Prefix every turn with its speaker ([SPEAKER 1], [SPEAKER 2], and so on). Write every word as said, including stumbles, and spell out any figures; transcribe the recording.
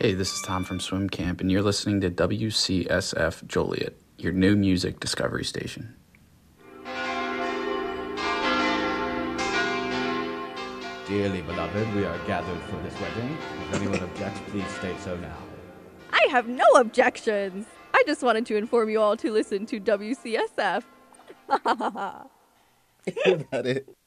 [SPEAKER 1] Hey, this is Tom from Swim Camp, and you're listening to W C S F Joliet, your new music discovery station.
[SPEAKER 2] Dearly beloved, we are gathered for this wedding. If anyone objects, please state so now.
[SPEAKER 3] I have no objections. I just wanted to inform you all to listen to W C S F.
[SPEAKER 4] Is that it?